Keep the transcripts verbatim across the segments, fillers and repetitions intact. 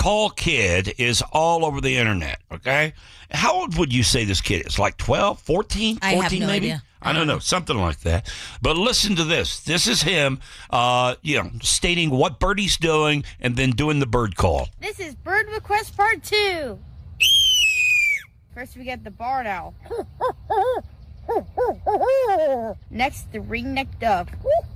call kid is all over the internet, okay? How old would you say this kid is? Like twelve, fourteen, fourteen I have no maybe? idea. I don't know, something like that. But listen to this. This is him, uh, you know, stating what bird he's doing and then doing the bird call. This is Bird Request Part two. First we get the barred owl. Next, the ring-necked dove.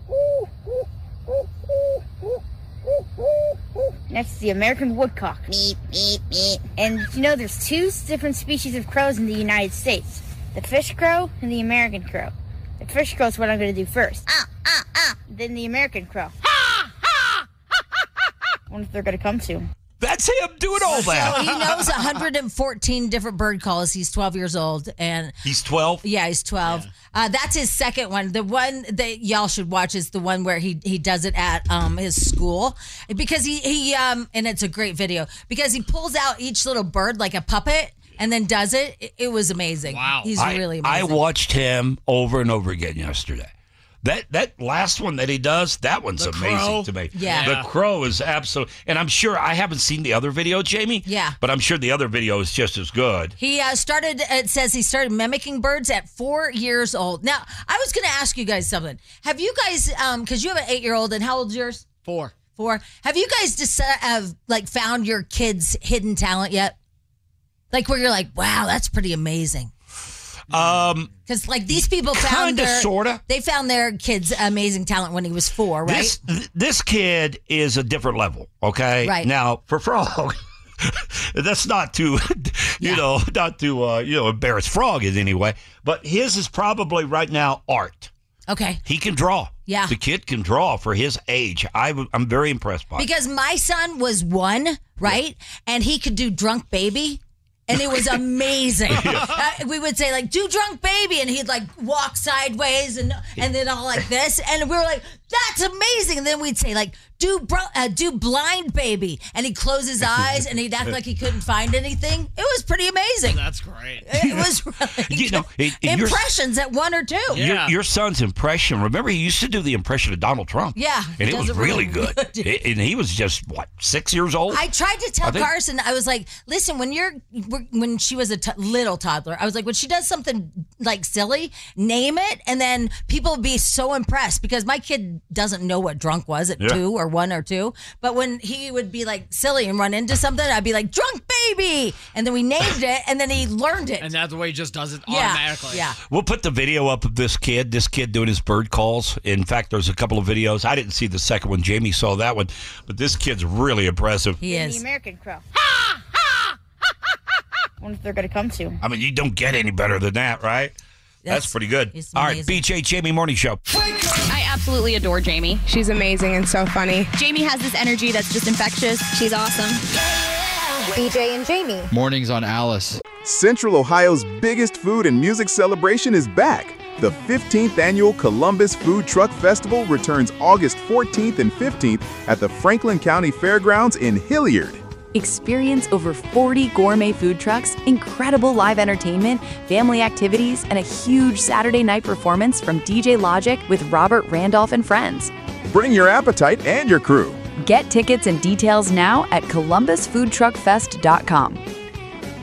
Next, the American woodcock. Beep, beep, beep. And you know, there's two different species of crows in the United States. The fish crow and the American crow. The fish crow is what I'm going to do first. Ah, ah, ah. Then the American crow. Ha, ha. I wonder if they're going to come soon. That's him doing all that. So he knows one hundred fourteen different bird calls. He's twelve years old. And He's twelve? yeah, he's twelve. Yeah. Uh, that's his second one. The one that y'all should watch is the one where he he does it at um, his school. Because he, he um and it's a great video, because he pulls out each little bird like a puppet and then does it. It, it was amazing. Wow. He's I, really I amazing. watched him over and over again yesterday. That that last one that he does, that one's The amazing crow? to me. Yeah. The crow is absolute. And I'm sure, I haven't seen the other video, Jamie. Yeah. But I'm sure the other video is just as good. He uh, started, it says he started mimicking birds at four years old. Now, I was going to ask you guys something. Have you guys, um, because you have an eight-year-old, and how old is yours? Four. Four. Have you guys just have, like, found your kid's hidden talent yet? Like, where you're like, wow, that's pretty amazing. Um, Because, like, these people found Kinda, their... sorta. They found their kid's amazing talent when he was four, right? This this kid is a different level, okay? Right. Now, for Frog, that's not to, you Yeah. know, not to, uh, you know, embarrass Frog in any way, but his is probably right now art. Okay. He can draw. Yeah. The kid can draw for his age. I, w- I'm very impressed by it. Because my son was one, right? And he could do Drunk Baby. And it was amazing. uh, we would say, like, do Drunk Baby. And he'd, like, walk sideways and and then all like this. And we were like, that's amazing. And then we'd say, like, do bro- uh, do Blind Baby. And he'd close his eyes and he'd act like he couldn't find anything. It was pretty amazing. That's great. It was really You know, it- it- your- impressions at one or two. Yeah. Your, your son's impression, remember, he used to do the impression of Donald Trump. Yeah, he And it does was it really really good. good. It- and he was just, what, six years old? I tried to tell I think- Carson, I was like, listen, when you're, when she was a t- little toddler, I was like, when she does something like silly, name it, and then people would be so impressed, because my kid doesn't know what drunk was at Yeah. two or one or two. But when he would be like silly and run into something, I'd be like, Drunk Baby. And then we named it, and then he learned it. And that's the way he just does it yeah, automatically. yeah. We'll put the video up of this kid, this kid doing his bird calls. In fact, there's a couple of videos. I didn't see the second one. Jamie saw that one. But this kid's really impressive. He Then the is. American crow. Ha, ha. I wonder if they're going to come soon. I mean, you don't get any better than that, right? That's, That's- pretty good. it's All right, amazing. B J Jamie Morning Show. I absolutely adore Jamie. She's amazing and so funny. Jamie has this energy that's just infectious. She's awesome. B J and Jamie. Mornings on Alice. Central Ohio's biggest food and music celebration is back. The fifteenth Annual Columbus Food Truck Festival returns August fourteenth and fifteenth at the Franklin County Fairgrounds in Hilliard. Experience over forty gourmet food trucks, incredible live entertainment, family activities, and a huge Saturday night performance from D J Logic with Robert Randolph and friends. Bring your appetite and your crew. Get tickets and details now at columbus food truck fest dot com.